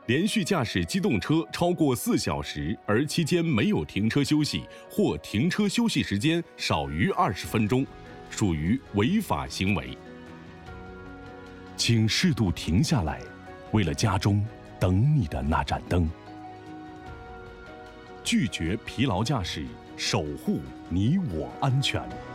连续驾驶机动车超过4小时，而期间没有停车休息，或停车休息时间少于20分钟，属于违法行为。请适度停下来，为了家中等你的那盏灯。拒绝疲劳驾驶，守护你我安全。